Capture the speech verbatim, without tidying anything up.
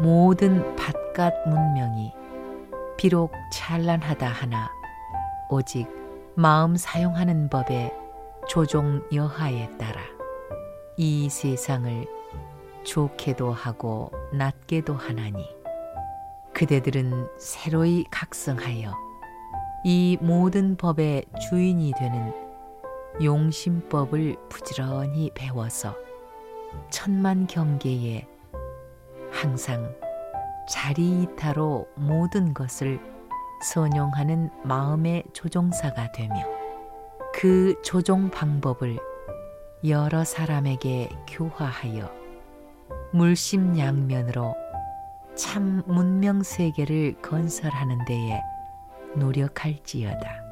모든 바깥 문명이 비록 찬란하다 하나 오직 마음 사용하는 법의 조종 여하에 따라 이 세상을 좋게도 하고 낮게도 하나니 그대들은 새로이 각성하여 이 모든 법의 주인이 되는 용심법을 부지런히 배워서 천만 경계에 항상 자리이타로 모든 것을 선용하는 마음의 조종사가 되며 그 조종 방법을 여러 사람에게 교화하여 물심양면으로 참 문명세계를 건설하는 데에 노력할지어다.